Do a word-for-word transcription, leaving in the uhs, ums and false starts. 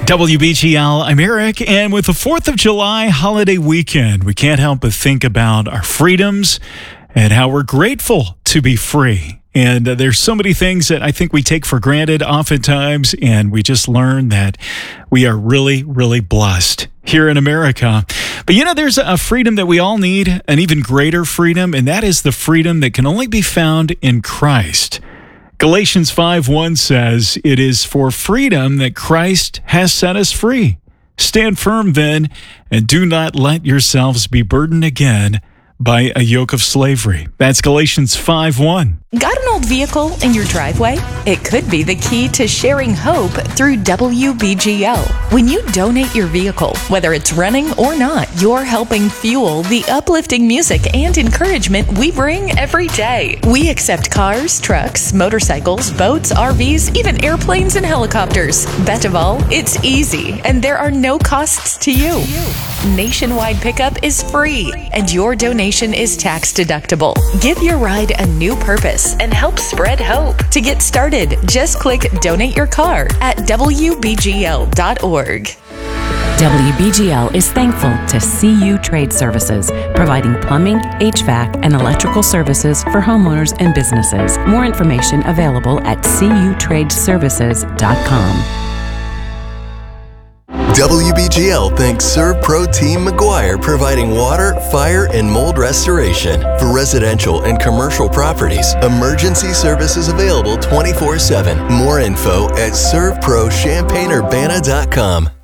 W B G L, I'm Eric, and with the fourth of July holiday weekend, we can't help but think about our freedoms and how we're grateful to be free. And uh, there's so many things that I think we take for granted oftentimes, and we just learn that we are really, really blessed here in America. But you know, there's a freedom that we all need, an even greater freedom, and that is the freedom that can only be found in Christ. Galatians five one says, "It is for freedom that Christ has set us free. Stand firm then, and do not let yourselves be burdened again by a yoke of slavery." That's Galatians five one. Got an old vehicle in your driveway? It could be the key to sharing hope through W B G L. When you donate your vehicle, whether it's running or not, you're helping fuel the uplifting music and encouragement we bring every day. We accept cars, trucks, motorcycles, boats, R Vs, even airplanes and helicopters. Best of all, it's easy, and there are no costs to you. Nationwide pickup is free, and your donation is tax deductible. Give your ride a new purpose and help spread hope. To get started, just click Donate Your Car at W B G L dot org. W B G L is thankful to C U Trade Services, providing plumbing, H V A C, and electrical services for homeowners and businesses. More information available at C U trade services dot com. W B G L thanks ServPro Team McGuire, providing water, fire, and mold restoration for residential and commercial properties. Emergency services available twenty-four seven. More info at serve pro champaign urbana dot com.